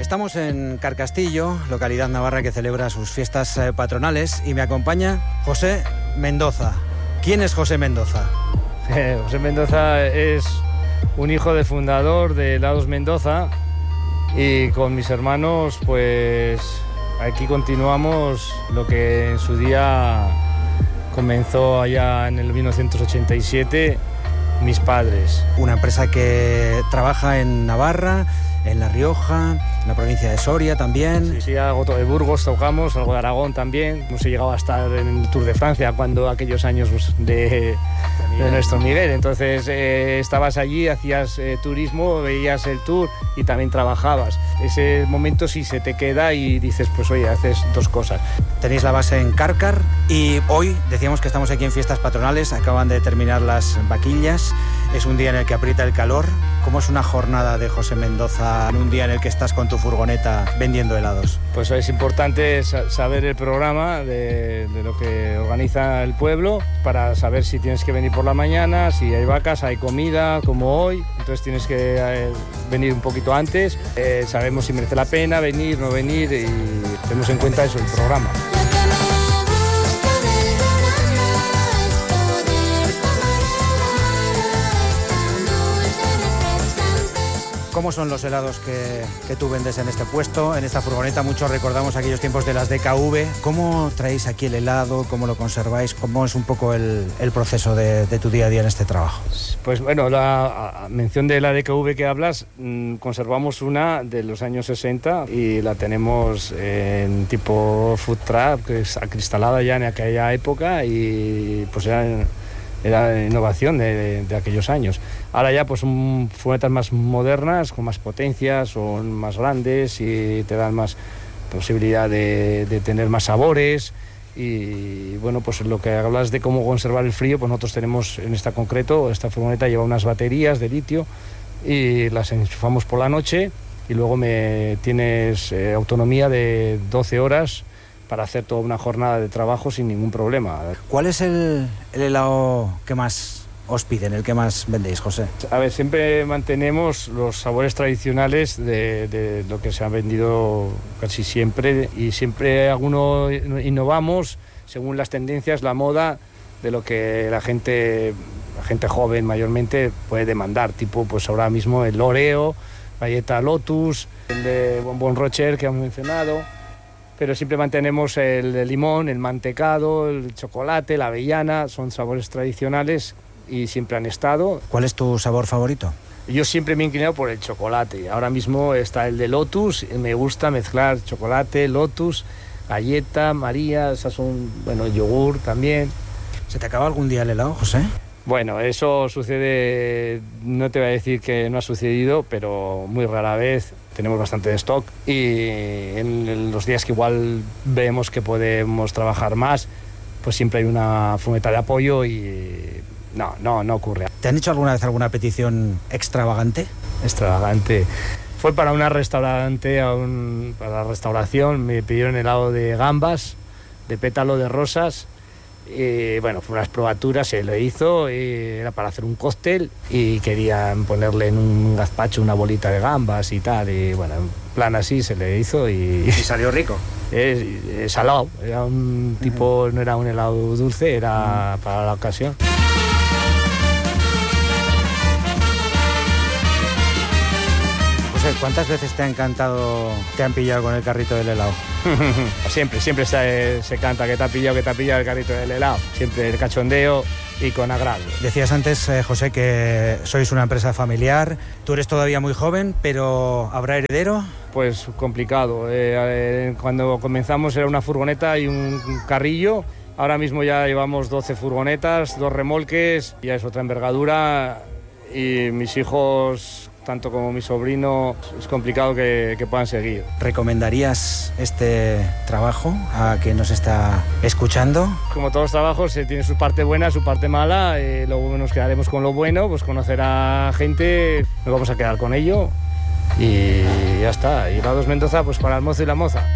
Estamos en Carcastillo, localidad navarra que celebra sus fiestas patronales, y me acompaña José Mendoza. ¿Quién es José Mendoza? José Mendoza es un hijo del fundador de Helados Mendoza, y con mis hermanos pues aquí continuamos lo que en su día comenzó allá en el 1987 mis padres. Una empresa que trabaja en Navarra, en La Rioja, en la provincia de Soria también. Sí, algo de Burgos tocamos, algo de Aragón también. Hemos llegado a estar en el Tour de Francia cuando aquellos años de nuestro Miguel. Entonces estabas allí, hacías turismo, veías el tour y también trabajabas. Ese momento sí se te queda y dices, pues oye, haces dos cosas. Tenéis la base en Cárcar y hoy decíamos que estamos aquí en fiestas patronales, acaban de terminar las vaquillas, es un día en el que aprieta el calor. ¿Cómo es una jornada de José Mendoza en un día en el que estás con tu furgoneta vendiendo helados? Pues es importante saber el programa de lo que organiza el pueblo para saber si tienes que venir por la mañana, si hay vacas, hay comida, como hoy. Entonces tienes que venir un poquito antes. Sabemos si merece la pena venir, no venir, y tenemos en cuenta eso, el programa. ¿Cómo son los helados que tú vendes en este puesto, en esta furgoneta? Muchos recordamos aquellos tiempos de las DKV. ¿Cómo traéis aquí el helado? ¿Cómo lo conserváis? ¿Cómo es un poco el proceso de tu día a día en este trabajo? Pues bueno, la mención de la DKV que hablas, conservamos una de los años 60 y la tenemos en tipo food truck, que es acristalada ya en aquella época, y pues era innovación de aquellos años. Ahora ya pues son furgonetas más modernas, con más potencia, son más grandes y te dan más posibilidad de tener más sabores. Y bueno, pues lo que hablas de cómo conservar el frío, pues nosotros tenemos en esta furgoneta lleva unas baterías de litio y las enchufamos por la noche, y luego tienes autonomía de 12 horas para hacer toda una jornada de trabajo sin ningún problema. ¿Cuál es el helado que más os piden, el que más vendéis, José? A ver, siempre mantenemos los sabores tradicionales de lo que se ha vendido casi siempre, y siempre alguno innovamos según las tendencias, la moda, de lo que la gente joven mayormente puede demandar, tipo pues ahora mismo el Oreo, galleta Lotus, el de Bombón Rocher que hemos mencionado. Pero siempre mantenemos el de limón, el mantecado, el chocolate, la avellana, son sabores tradicionales y siempre han estado. ¿Cuál es tu sabor favorito? Yo siempre me he inclinado por el chocolate. Ahora mismo está el de Lotus, me gusta mezclar chocolate, Lotus, galleta, María, esas son, bueno, yogur también. ¿Se te acaba algún día el helado, José? Bueno, eso sucede, no te voy a decir que no ha sucedido, pero muy rara vez. Tenemos bastante de stock, y en los días que igual vemos que podemos trabajar más, pues siempre hay una furgoneta de apoyo y no ocurre. ¿Te han hecho alguna vez alguna petición extravagante? Extravagante. Fue para una restaurante, para la restauración, me pidieron helado de gambas, de pétalo de rosas. Y bueno, fue unas probaturas, se le hizo, era para hacer un cóctel y querían ponerle en un gazpacho una bolita de gambas y tal, y bueno, en plan así se le hizo y salió rico. Salado, era un tipo, no era un helado dulce, era para la ocasión. ¿Cuántas veces te han pillado con el carrito del helado? Siempre se canta que te ha pillado el carrito del helado. Siempre el cachondeo y con agrado. Decías antes, José, que sois una empresa familiar. Tú eres todavía muy joven, pero ¿habrá heredero? Pues complicado. Cuando comenzamos era una furgoneta y un carrillo. Ahora mismo ya llevamos 12 furgonetas, 2 remolques, ya es otra envergadura, y mis hijos, tanto como mi sobrino, es complicado que puedan seguir. ¿Recomendarías este trabajo a quien nos está escuchando? Como todos los trabajos, tiene su parte buena, su parte mala. Luego nos quedaremos con lo bueno, pues conocer a gente, nos vamos a quedar con ello y ya está. Y Helados Mendoza, pues para el mozo y la moza.